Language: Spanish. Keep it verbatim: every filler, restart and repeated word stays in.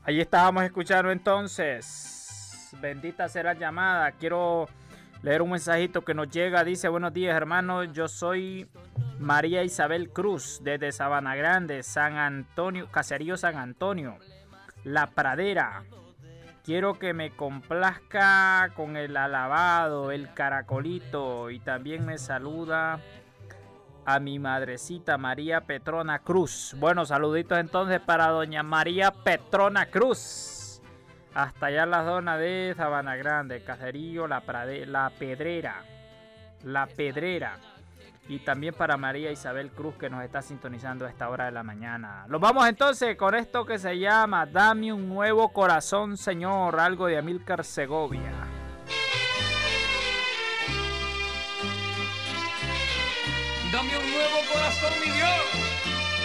Ahí estábamos escuchando entonces. Bendita será llamada. Quiero leer un mensajito que nos llega. Dice: buenos días, hermanos. Yo soy María Isabel Cruz, desde Sabana Grande, San Antonio, Caserío San Antonio, La Pradera. Quiero que me complazca con el alabado, el caracolito. Y también me saluda a mi madrecita María Petrona Cruz. Bueno, saluditos entonces para doña María Petrona Cruz. Hasta allá en la zona de Sabana Grande, Caserío, La, Prade, la Pedrera. La Pedrera. Y también para María Isabel Cruz, que nos está sintonizando a esta hora de la mañana. Nos vamos entonces con esto que se llama Dame un nuevo corazón, Señor. Algo de Amílcar Segovia.